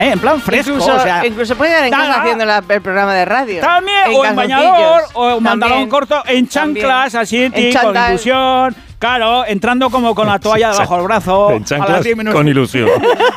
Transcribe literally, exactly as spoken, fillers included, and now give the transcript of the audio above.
¿eh? En plan fresco. Incluso, o sea, incluso puede dar en casa haciendo la, el programa de radio. También, en o en bañador, o en pantalón corto, en chanclas, así, en con ilusión. Claro, entrando como con la toalla debajo del brazo. En chanclas con ilusión.